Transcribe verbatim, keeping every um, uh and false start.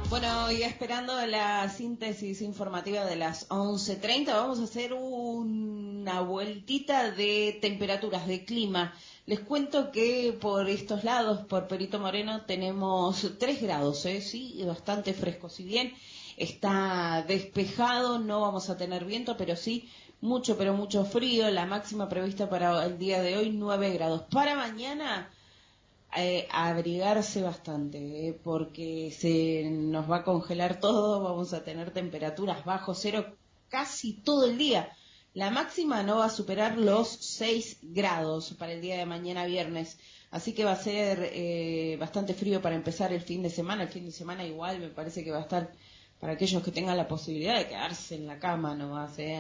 Bueno, y esperando la síntesis informativa de las once treinta, vamos a hacer una vueltita de temperaturas, de clima. Les cuento que por estos lados, por Perito Moreno, tenemos tres grados, ¿eh? Sí, bastante fresco. Si bien está despejado, no vamos a tener viento, pero sí mucho, pero mucho frío. La máxima prevista para el día de hoy, nueve grados. Para mañana... Eh, abrigarse bastante, eh, porque se nos va a congelar todo, vamos a tener temperaturas bajo cero casi todo el día. La máxima no va a superar los seis grados para el día de mañana viernes, así que va a ser eh, bastante frío para empezar el fin de semana. El fin de semana igual me parece que va a estar para aquellos que tengan la posibilidad de quedarse en la cama nomás, eh,